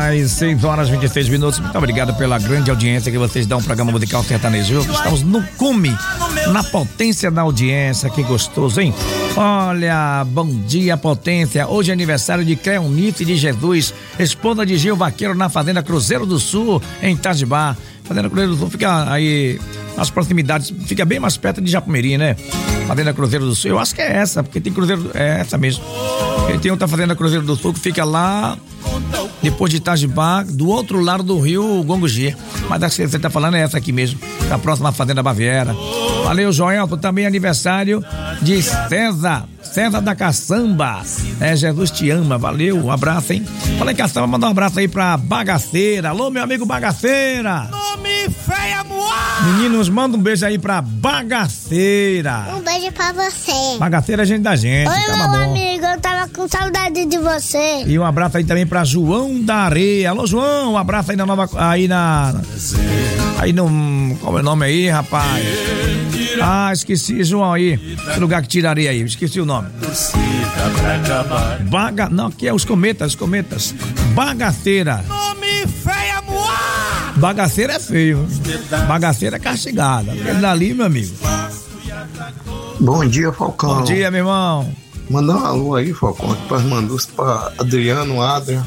mais 6 horas e 26 minutos. Muito obrigado pela grande audiência que vocês dão ao programa musical sertanejo. Estamos no cume, na potência da audiência. Que gostoso, hein? Olha, bom dia, potência. Hoje é aniversário de Cleonice de Jesus, esposa de Gil Vaqueiro, na Fazenda Cruzeiro do Sul, em Itajubá. Fazenda Cruzeiro do Sul fica aí nas proximidades, fica bem mais perto de Japumeri, né? Fazenda Cruzeiro do Sul, eu acho que é essa, porque tem Cruzeiro, é essa mesmo. E tem outra Fazenda Cruzeiro do Sul que fica lá depois de Itajubá, do outro lado do rio Gongogi. Mas acho que você tá falando é essa aqui mesmo, da próxima Fazenda Baviera. Valeu, Joelton, também aniversário de César da Caçamba. Jesus te ama, valeu, um abraço, hein? Fala aí, Caçamba, manda um abraço aí pra Bagaceira. Alô, meu amigo Bagaceira. Nome feia, moá. Meninos, manda um beijo aí pra Bagaceira. Um beijo pra você. Bagaceira é gente da gente. Oi, tá meu bom. amigo, eu tava com saudade de você. E um abraço aí também pra João da Areia. Alô, João, um abraço aí na nova, aí no, qual é o nome aí, rapaz? Esqueci, João aí, esse lugar que tira areia aí, esqueci o nome. Não, que é os cometas. Bagaceira. Nome feia, moá. Bagaceira é feio, bagaceira é castigada. Aquele dali, meu amigo. Bom dia, Falcão. Bom dia, meu irmão. Mandar um alô aí, Falcão, para as mandus pra Adriano, Adria,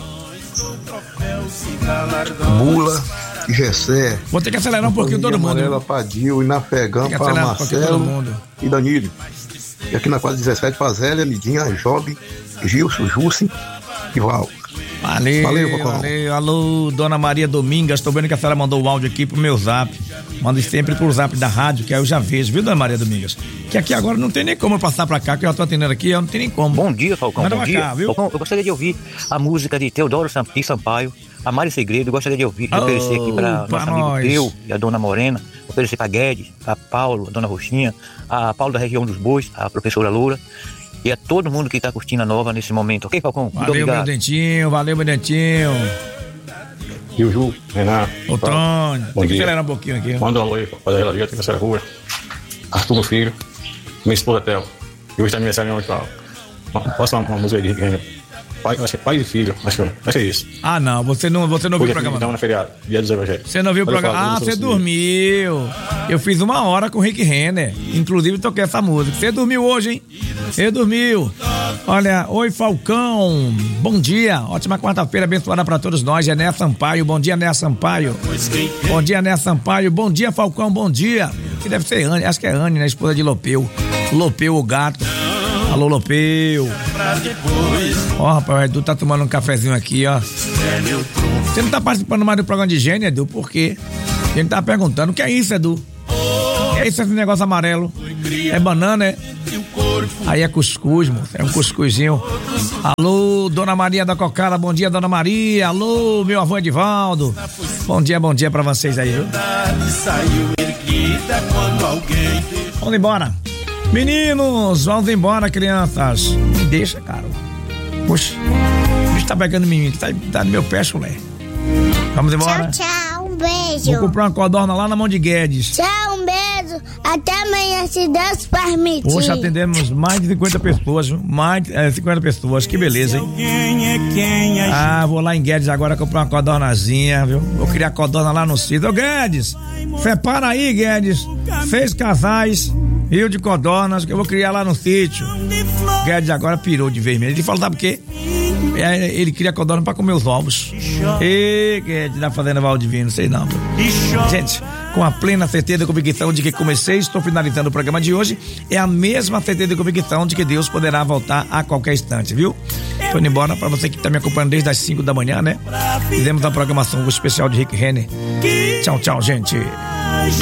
Bula, Gessé. Vou ter que acelerar um pouquinho todo mundo. Amarela pra Dil, Inafegão pra Marcelo e Danilo. E aqui na quadra 17 pra Zélia, Midinha, Job, Gilson, Jussi e Val. Valeu, Falcão. Alô, Dona Maria Domingas, tô vendo que a senhora mandou o áudio aqui pro meu zap. Manda sempre pro zap da rádio, que aí eu já vejo, viu, Dona Maria Domingas? Que aqui agora não tem nem como eu passar pra cá, que eu já tô atendendo aqui, eu não tem nem como. Bom dia, Falcão. Manda bom pra dia. cá, viu? Falcão, eu gostaria de ouvir a música de Teodoro de Sampaio, a Mário Segredo. Eu gostaria de oferecer aqui pra nosso amigo Teu e a Dona Morena, oferecer pra Guedes, a Paulo, a Dona Roxinha, a Paulo da região dos Bois, a professora Loura. E a todo mundo que está curtindo a nova nesse momento, ok, Falcão? Valeu, muito obrigado. Valeu, meu dentinho. E o Ju, Renato. Ô, Tony, tem que acelerar um pouquinho aqui. Manda um alô aí, para a Relaria, tem que ser rua. Arthur, meu filho, minha esposa Théo. E hoje está aniversário hoje, tal. Posso uma música aí de acho que é pai e filho, acho que é isso. Não, você não viu o programa. Não, na feriado, dia dos evangelhos. Você não viu o programa? Você dormiu. Eu fiz 1 hora com o Rick Renner, inclusive toquei essa música. Você dormiu hoje, hein? Você dormiu. Olha, oi, Falcão, bom dia, ótima quarta-feira abençoada pra todos nós. É Né Sampaio, bom dia, Né Sampaio. Bom dia, Né Sampaio, bom dia, Falcão, bom dia. Que deve ser Anne, acho que é Anne, né? Esposa de Lopeu, o gato. Alô, Lopeu. Ó, rapaz, o Edu tá tomando um cafezinho aqui, ó. Você não tá participando mais do programa de gênio, Edu? Por quê? A gente tá perguntando, o que é isso, Edu? O que é isso, esse negócio amarelo? É banana, é? Aí é cuscuz, moço, é um cuscuzinho. Alô, Dona Maria da Cocada, bom dia, Dona Maria. Alô, meu avô Edivaldo. Bom dia pra vocês aí, viu? Vamos embora. Meninos, vamos embora, crianças. Me deixa, cara. Poxa, o bicho tá pegando em mim, que tá no meu pé, chulé. Vamos embora. Tchau, um beijo. Vou comprar uma codorna lá na mão de Guedes. Tchau, um beijo. Até amanhã, se Deus permitir. Poxa, atendemos mais de 50 pessoas, viu? Mais de 50 pessoas, que beleza, hein? Vou lá em Guedes agora comprar uma codornazinha, viu? Vou criar codorna lá no sítio. Ô, Guedes, separa aí, Guedes. 6 casais. Rio de codornas que eu vou criar lá no sítio. Guedes agora pirou de vez mesmo. Ele falou, sabe por quê? Ele cria codorna pra comer os ovos. E Guedes da Fazenda Valdivino, sei não. Gente, com a plena certeza e convicção de que comecei, estou finalizando o programa de hoje, é a mesma certeza e convicção de que Deus poderá voltar a qualquer instante, viu? Tô indo embora, pra você que tá me acompanhando desde as 5 da manhã, né? Fizemos a programação especial de Rick Renner. Tchau, gente.